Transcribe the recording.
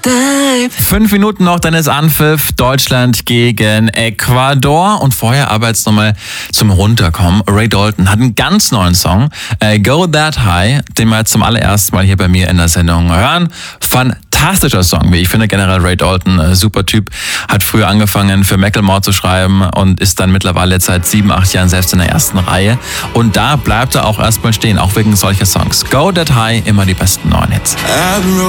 5 Minuten noch, dann ist Anpfiff. Deutschland gegen Ecuador. Und vorher aber jetzt nochmal zum Runterkommen. Ray Dalton hat einen ganz neuen Song, Go That High, den wir jetzt zum allerersten Mal hier bei mir in der Sendung hören. Fantastischer Song, wie ich finde generell. Ray Dalton, super Typ, hat früher angefangen für Macklemore zu schreiben und ist dann mittlerweile jetzt seit 7, 8 Jahren selbst in der ersten Reihe. Und da bleibt er auch erstmal stehen, auch wegen solcher Songs. Go That High, immer die besten neuen Hits.